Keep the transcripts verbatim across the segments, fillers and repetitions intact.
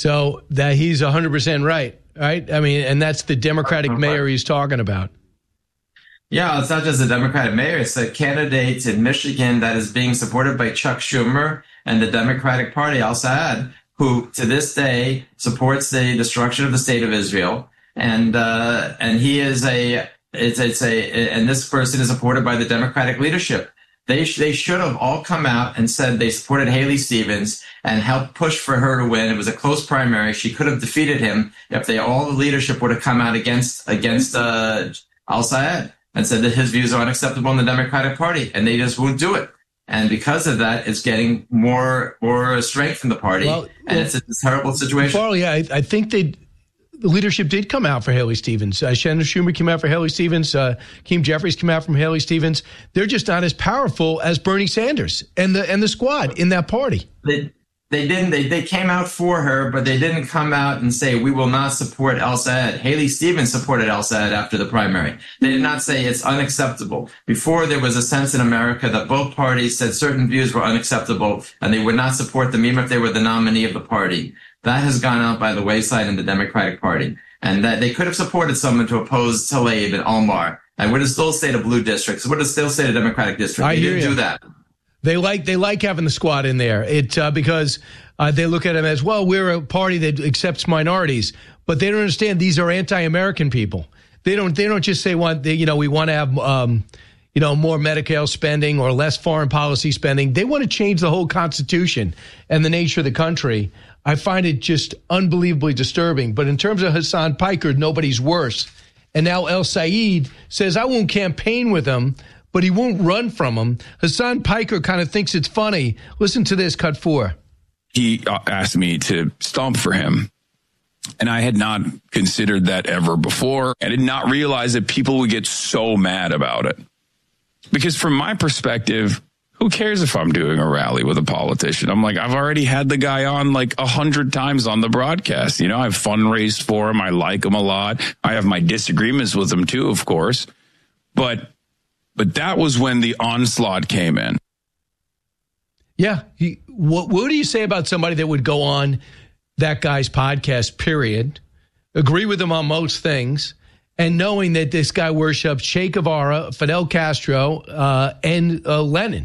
So that he's one hundred percent right, right? I mean, and that's the Democratic mayor he's talking about. Yeah, it's not just the Democratic mayor. It's a candidate in Michigan that is being supported by Chuck Schumer and the Democratic Party, Al-Saad, who to this day supports the destruction of the state of Israel. And uh, and he is a, it's, it's a, and this person is supported by the Democratic leadership. They sh- they should have all come out and said they supported Haley Stevens and helped push for her to win. It was a close primary. She could have defeated him if they all the leadership would have come out against against uh, Al-Saad and said that his views are unacceptable in the Democratic Party, and they just won't do it. And because of that, it's getting more more strength in the party, well, and well, it's a terrible situation. Farley, I, I think they. The leadership did come out for Haley Stevens. Uh, Senator Schumer came out for Haley Stevens. Uh, Keem Jeffries came out from Haley Stevens. They're just not as powerful as Bernie Sanders and the and the squad in that party. They they didn't. They they came out for her, but they didn't come out and say we will not support Al-Saad. Haley Stevens supported Al-Saad after the primary. They did not say it's unacceptable. Before, there was a sense in America that both parties said certain views were unacceptable and they would not support them even if they were the nominee of the party. That has gone out by the wayside in the Democratic Party. And that they could have supported someone to oppose Tlaib and Omar and would have still stayed a blue district. Would have still stayed a Democratic district. I they hear didn't you. do that. They like they like having the squad in there. It uh, because uh, they look at them as, well, we're a party that accepts minorities, but they don't understand these are anti-American people. They don't they don't just say want they, you know we want to have um, you know more Medicare spending or less foreign policy spending. They want to change the whole Constitution and the nature of the country. I find it just unbelievably disturbing. But in terms of Hassan Piker, nobody's worse. And now El Said says, I won't campaign with him, but he won't run from him. Hassan Piker kind of thinks it's funny. Listen to this, cut four. He asked me to stomp for him. And I had not considered that ever before. I did not realize that people would get so mad about it. Because from my perspective, who cares if I'm doing a rally with a politician? I'm like, I've already had the guy on like a hundred times on the broadcast. You know, I've fundraised for him. I like him a lot. I have my disagreements with him too, of course. But, but that was when the onslaught came in. Yeah. He, what, what do you say about somebody that would go on that guy's podcast, period, agree with him on most things, and knowing that this guy worships Che Guevara, Fidel Castro, uh, and uh, Lenin?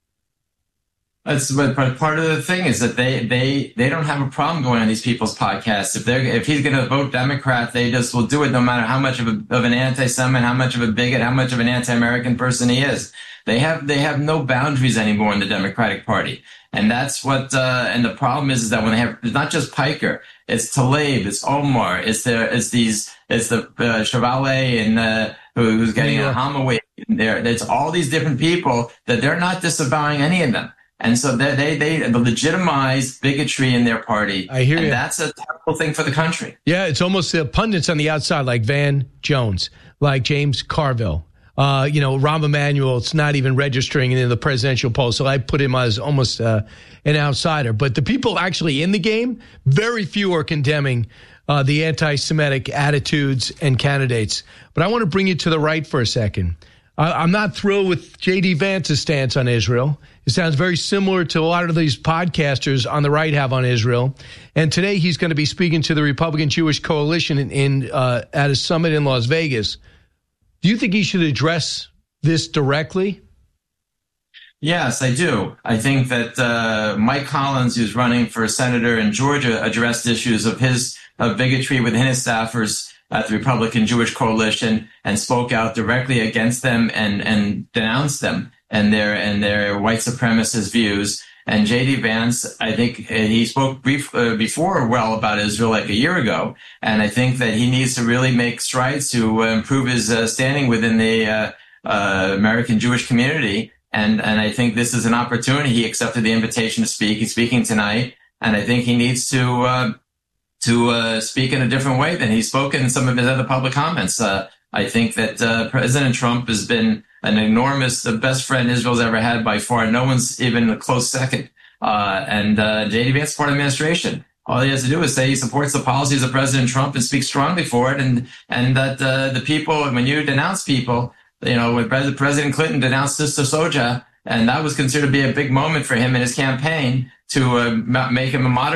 That's but part of the thing is that they they they don't have a problem going on these people's podcasts. If they're if he's going to vote Democrat, they just will do it no matter how much of a, of an anti-Semite, how much of a bigot, how much of an anti-American person he is. They have they have no boundaries anymore in the Democratic Party, and that's what. Uh, and the problem is, is that when they have, it's not just Piker, it's Tlaib, it's Omar, it's the it's these it's the uh, Chevalier and uh, who, who's getting yeah. a Hamaway in there. It's all these different people that they're not disavowing any of them. And so they, they, they legitimize bigotry in their party. I hear and you. That's a terrible thing for the country. Yeah, it's almost the pundits on the outside, like Van Jones, like James Carville. Uh, you know, Rahm Emanuel, it's not even registering in the presidential poll. So I put him as almost uh, an outsider. But the people actually in the game, very few are condemning uh, the anti-Semitic attitudes and candidates. But I want to bring you to the right for a second. I'm not thrilled with J D. Vance's stance on Israel. It sounds very similar to a lot of these podcasters on the right have on Israel. And today he's going to be speaking to the Republican Jewish Coalition in, in uh, at a summit in Las Vegas. Do you think he should address this directly? Yes, I do. I think that uh, Mike Collins, who's running for senator in Georgia, addressed issues of his of bigotry within his staffers at the Republican Jewish Coalition and spoke out directly against them and, and denounced them and their and their white supremacist views. And J D. Vance, I think he spoke brief, uh, before well about Israel like a year ago. And I think that he needs to really make strides to uh, improve his uh, standing within the uh, uh, American Jewish community. And, and I think this is an opportunity. He accepted the invitation to speak. He's speaking tonight. And I think he needs to, uh, to, uh, speak in a different way than he's spoken in some of his other public comments. Uh, I think that, uh, President Trump has been an enormous, the best friend Israel's ever had by far. No one's even a close second. Uh, and, uh, J D. Vance is part of the administration. All he has to do is say he supports the policies of President Trump and speak strongly for it. And, and that, uh, the people, when you denounce people, you know, when President Clinton denounced Sister Soja, and that was considered to be a big moment for him in his campaign to uh, make him a moderate